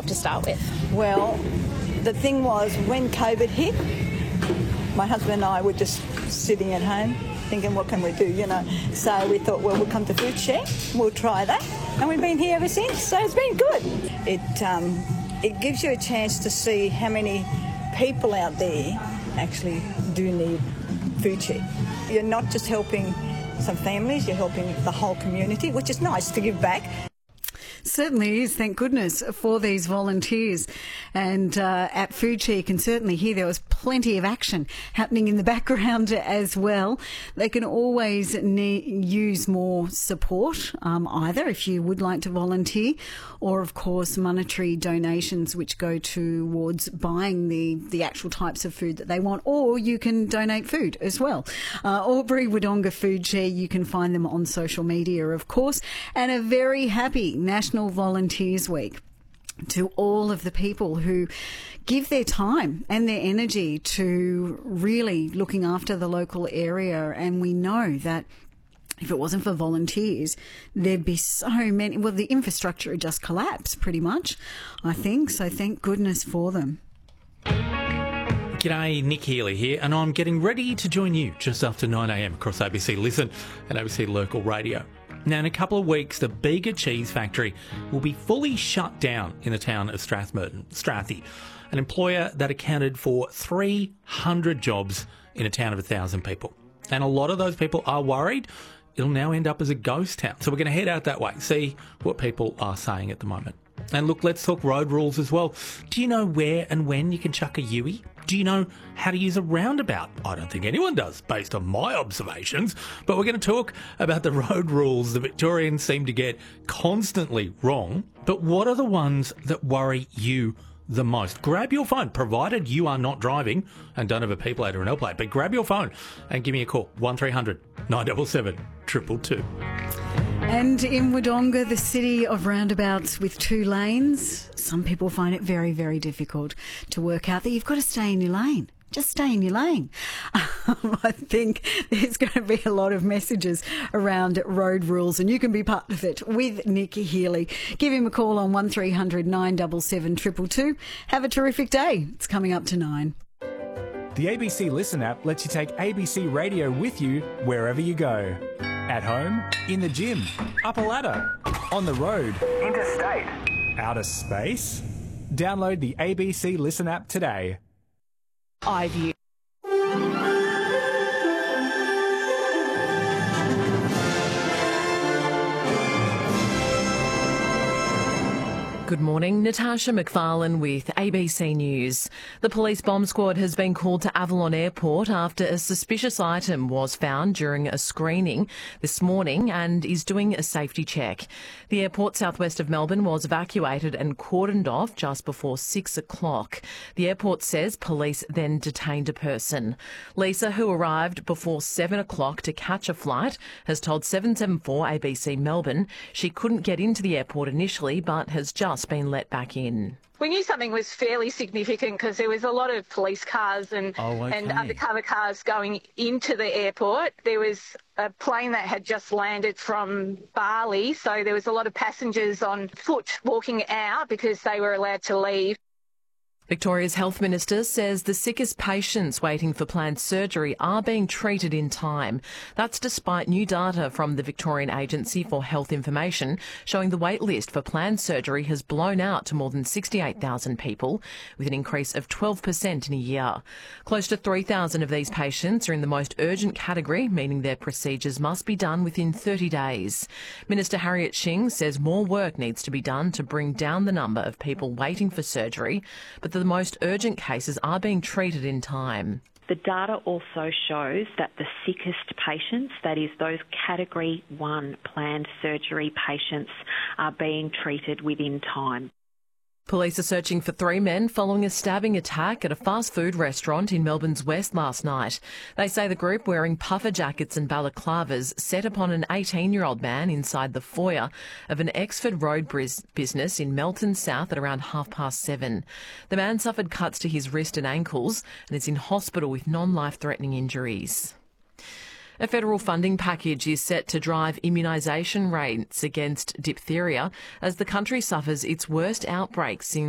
involved to start with? Well, the thing was, when COVID hit, my husband and I were just sitting at home thinking, what can we do, So we thought, well, we'll come to Food Share, we'll try that. And we've been here ever since, so it's been good. It gives you a chance to see how many people out there actually do need food share. You're not just helping some families, you're helping the whole community, which is nice to give back. Certainly is, thank goodness for these volunteers. And at Food Share, you can certainly hear there was plenty of action happening in the background as well. They can always use more support, either if you would like to volunteer, or of course monetary donations which go towards buying the actual types of food that they want, or you can donate food as well. Albury Wodonga Food Share, you can find them on social media, of course, and a very happy National Volunteers Week to all of the people who give their time and their energy to really looking after the local area. And we know that if it wasn't for volunteers, there'd be so many, well, the infrastructure would just collapse pretty much, I think. So thank goodness for them. G'day, Nick Healy here, and I'm getting ready to join you just after 9 a.m. across ABC Listen and ABC Local Radio. Now, in a couple of weeks, the Bega Cheese Factory will be fully shut down in the town of Strathie, an employer that accounted for 300 jobs in a town of 1,000 people. And a lot of those people are worried it'll now end up as a ghost town. So we're going to head out that way, see what people are saying at the moment. And look, let's talk road rules as well. Do you know where and when you can chuck a Yui? Do you know how to use a roundabout? I don't think anyone does, based on my observations. But we're going to talk about the road rules the Victorians seem to get constantly wrong. But what are the ones that worry you the most? Grab your phone, provided you are not driving and don't have a P plate or an L plate, but grab your phone and give me a call, 1300 977 222. And in Wodonga, the city of roundabouts with 2 lanes, some people find it very, very difficult to work out that you've got to stay in your lane. Just stay in your lane. I think there's going to be a lot of messages around road rules, and you can be part of it with Nick Healy. Give him a call on 1300 977 222. Have a terrific day. It's coming up to 9. The ABC Listen app lets you take ABC Radio with you wherever you go. At home, in the gym, up a ladder, on the road, interstate, outer space. Download the ABC Listen app today. iView. Good morning, Natasha McFarlane with ABC News. The police bomb squad has been called to Avalon Airport after a suspicious item was found during a screening this morning and is doing a safety check. The airport southwest of Melbourne was evacuated and cordoned off just before 6 o'clock. The airport says police then detained a person. Lisa, who arrived before 7 o'clock to catch a flight, has told 774 ABC Melbourne she couldn't get into the airport initially but has just been let back in. We knew something was fairly significant because there was a lot of police cars and undercover cars going into the airport. There was a plane that had just landed from Bali, so there was a lot of passengers on foot walking out because they were allowed to leave. Victoria's Health Minister says the sickest patients waiting for planned surgery are being treated in time. That's despite new data from the Victorian Agency for Health Information showing the wait list for planned surgery has blown out to more than 68,000 people, with an increase of 12% in a year. Close to 3,000 of these patients are in the most urgent category, meaning their procedures must be done within 30 days. Minister Harriet Shing says more work needs to be done to bring down the number of people waiting for surgery, but the most urgent cases are being treated in time. The data also shows that the sickest patients, that is those Category 1 planned surgery patients, are being treated within time. Police are searching for 3 men following a stabbing attack at a fast food restaurant in Melbourne's west last night. They say the group, wearing puffer jackets and balaclavas, set upon an 18-year-old man inside the foyer of an Exford Road business in Melton South at around 7:30. The man suffered cuts to his wrist and ankles and is in hospital with non-life-threatening injuries. A federal funding package is set to drive immunisation rates against diphtheria as the country suffers its worst outbreaks in